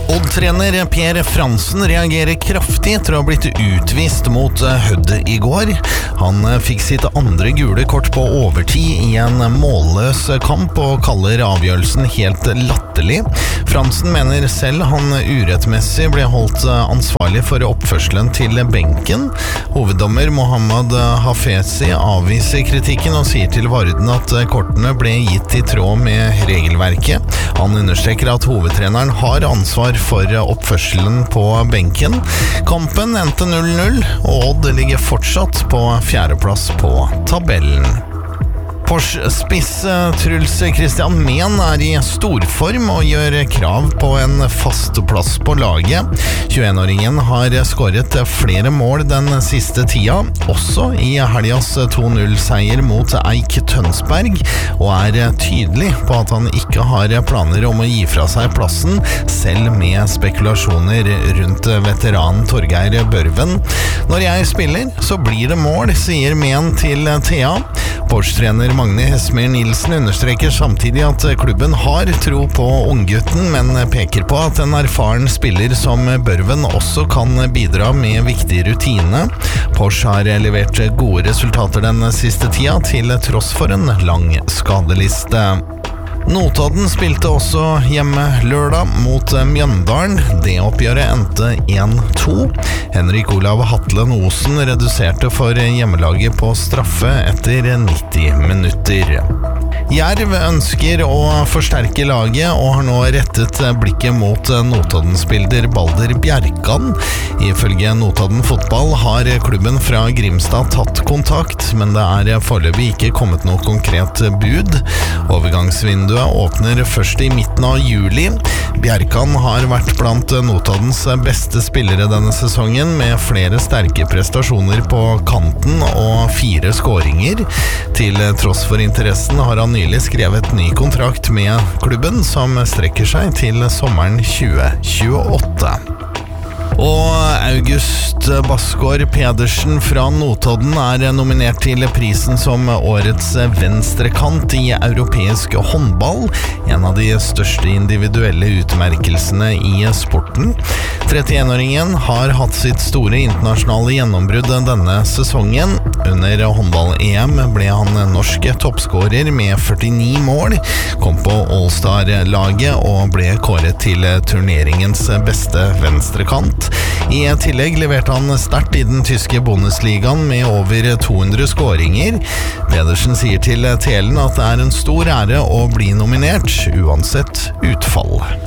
Odd-trener Per Fransen reagerer kraftig etter å ha blitt utvist mot Hødd i går. Han fikk sitt andre gule kort på overtid i en målløs kamp og kaller avgjørelsen helt latterlig. Fransen mener selv han urettmessig ble holdt ansvarlig for oppførselen til benken. Hoveddommer Mohammad Hafezi avviser kritikken og sier til Varden at kortene ble gitt i tråd med regelverket. Han understreker at hovedtreneren har ansvar for oppførselen på benken. Kampen endte 0-0, og Odd ligger fortsatt på fjerdeplass på tabellen. Porsche-spiss Truls Christian Mehn i storform og gjør krav på en fast plass på laget. 21-åringen har skåret flere mål den siste tida, også i helgas 2-0-seier mot Eik Tønsberg, og er tydelig på at han ikke har planer om å gi fra seg plassen, selv med spekulasjoner rundt veteranen Torgeir Børven. Når jeg spiller, så blir det mål, sier Mehn til Thea. Porsche-trener Magne Hesmer Nilsen understreker samtidig at klubben har tro på unggutten, men peker på at en erfaren spiller som Børven også kan bidra med viktig rutine. Porsche har levert gode resultater den siste tida, til tross for en lang skadeliste. Notodden spilte også hjemme lørdag mot Mjøndalen. Det oppgjøret endte 1-2. Henrik Olav Hatlen Osen reduserte for hjemmelaget på straffe etter 90 minutter. Jerv ønsker å forsterke laget og har nå rettet blikket mot Notodden-spilder Balder Bjerkan. Ifølge Notodden fotball har klubben fra Grimstad tatt kontakt, men det er foreløpig ikke kommet noe konkret bud. Overgangsvinduet åpner først i midten av juli. Bjerkan har vært blant Notoddens beste spillere denne sesongen, med flere sterke prestasjoner på kanten og 4 skåringer. Til tross for interessen har han nylig skrevet ny kontrakt med klubben, som strekker seg til sommeren 2028. Og August Basgaard Pedersen fra Notodden er nominert til prisen som årets venstrekant i europeisk håndball, en av de største individuelle utmerkelsene i sporten. 31-åringen har hatt sitt store internasjonale gjennombrudd denne sesongen. Under håndball-EM ble han norsk toppskårer med 49 mål, kom på All-Star-laget og ble kåret til turneringens beste venstrekant. I tillegg leverte han sterkt i den tyske Bundesligaen med over 200 skåringer. Pedersen sier til Telen at det er en stor ære å bli nominert, uansett utfall.